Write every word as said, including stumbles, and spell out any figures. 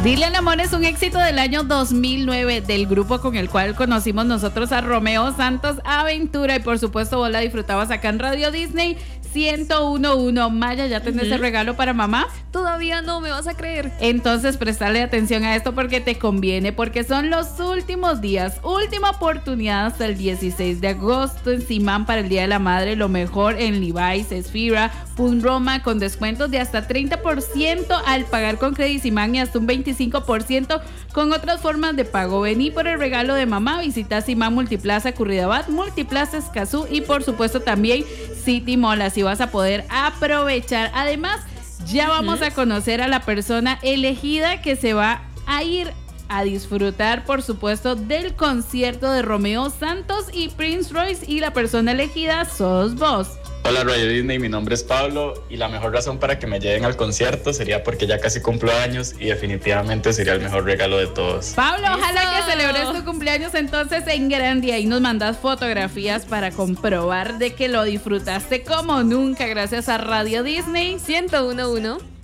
Dylan Amor es un éxito del año dos mil nueve del grupo con el cual conocimos nosotros a Romeo Santos Aventura, y por supuesto vos la disfrutabas acá en Radio Disney ciento uno punto uno. Maya, ¿ya tenés uh-huh. el regalo para mamá? Todavía no, me vas a creer. Entonces prestale atención a esto porque te conviene, porque son los últimos días, última oportunidad hasta el dieciséis de agosto en Simán para el Día de la Madre. Lo mejor en Levi's, Esfira, Pun Roma, con descuentos de hasta treinta por ciento al pagar con Credit Simán y hasta un veinticinco por ciento con otras formas de pago. Vení por el regalo de mamá, visita Simán Multiplaza Curridabat, Multiplaza Escazú y por supuesto también City Mall. Así vas a poder aprovechar. Además, ya vamos a conocer a la persona elegida que se va a ir a disfrutar, por supuesto, del concierto de Romeo Santos y Prince Royce, y la persona elegida sos vos. Hola Radio Disney, mi nombre es Pablo y la mejor razón para que me lleven al concierto sería porque ya casi cumplo años y definitivamente sería el mejor regalo de todos. Pablo, ojalá que celebres tu cumpleaños entonces en grande, y ahí nos mandas fotografías para comprobar de que lo disfrutaste como nunca, gracias a Radio Disney ciento uno punto uno.